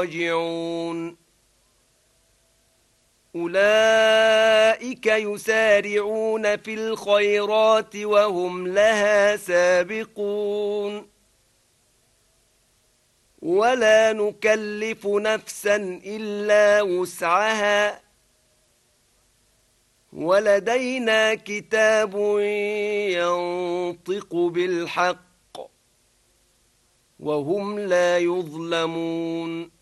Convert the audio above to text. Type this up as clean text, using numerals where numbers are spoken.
راجعون أولئك يسارعون في الخيرات وهم لها سابقون ولا نكلف نفسا إلا وسعها ولدينا كتاب ينطق بالحق وهم لا يظلمون